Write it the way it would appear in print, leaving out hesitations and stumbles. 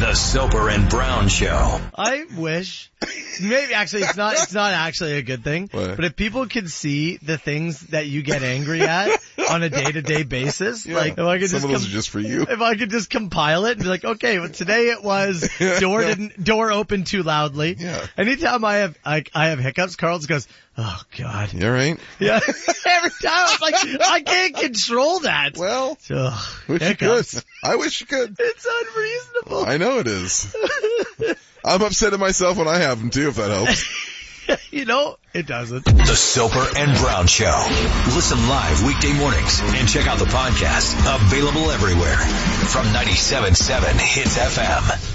The Soper and Brown Show. I wish, maybe actually it's not actually a good thing, What? but if people could see the things that you get angry at on a day-to-day basis, Yeah. like if I could Some of those are just for you. if I could just compile it and be like, okay, well today it was door opened too loudly. Yeah. Anytime I have hiccups, Carl just goes, oh God. You all right? Yeah. Every time I was like, I can't control that. Well, Ugh, wish you hiccups. could. I wish you could. It's unreasonable. I know it is. I'm upset at myself when I have them too, if that helps. You know, it doesn't. The Soper and Brown Show. Listen live weekday mornings and check out the podcast. Available everywhere from 97.7 Hits FM.